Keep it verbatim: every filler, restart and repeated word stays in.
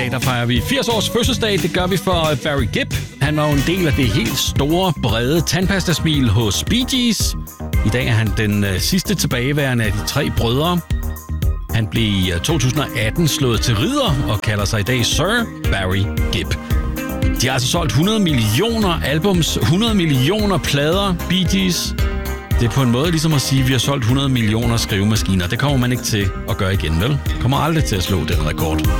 dag der fejrer vi firs års fødselsdag. Det gør vi for Barry Gibb. Han var jo en del af det helt store, brede tandpastasmil hos Bee Gees. I dag er han den sidste tilbageværende af de tre brødre. Han blev i to tusind atten slået til ridder og kalder sig i dag Sir Barry Gibb. De har altså solgt hundrede millioner albums, hundrede millioner plader, Bee Gees. Det er på en måde ligesom at sige, at vi har solgt hundrede millioner skrivemaskiner. Det kommer man ikke til at gøre igen, vel? Kommer aldrig til at slå den rekord.